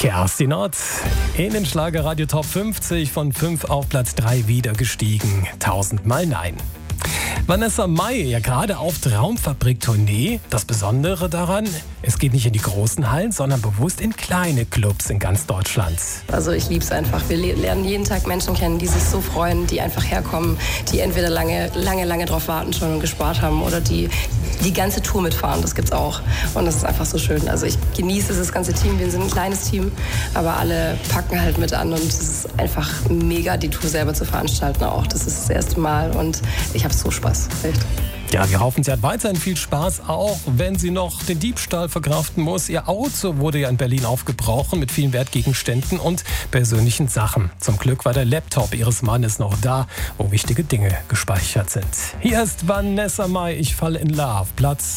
Kerstin Ott in den Schlagerradio Top 50 von 5 auf Platz 3 wieder gestiegen. 1000-mal Nein. Vanessa Mai, ja gerade auf Traumfabrik-Tournee. Das Besondere daran, es geht nicht in die großen Hallen, sondern bewusst in kleine Clubs in ganz Deutschland. Also ich liebe es einfach. Wir lernen jeden Tag Menschen kennen, die sich so freuen, die einfach herkommen, die entweder lange drauf warten schon und gespart haben oder die ganze Tour mitfahren. Das gibt's auch. Und das ist einfach so schön. Also ich genieße das ganze Team. Wir sind ein kleines Team, aber alle packen halt mit an und es ist einfach mega, die Tour selber zu veranstalten auch. Das ist das erste Mal und ich habe so Spaß. Echt. Ja, wir hoffen, sie hat weiterhin viel Spaß, auch wenn sie noch den Diebstahl verkraften muss. Ihr Auto wurde ja in Berlin aufgebrochen mit vielen Wertgegenständen und persönlichen Sachen. Zum Glück war der Laptop ihres Mannes noch da, wo wichtige Dinge gespeichert sind. Hier ist Vanessa Mai, ich falle in Love, Platz